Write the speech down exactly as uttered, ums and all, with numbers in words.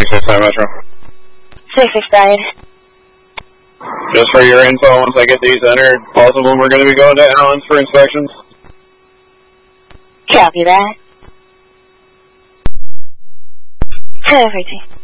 six six nine Metro. six six nine. Just for your info, once I get these entered, both of them are going to be going to Allen's for inspections. Copy that. Perfect.